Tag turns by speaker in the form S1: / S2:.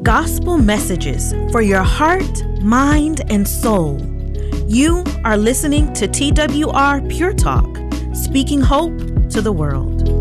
S1: gospel messages for your heart, mind, and soul. You are listening to TWR Pure Talk, speaking hope to the world.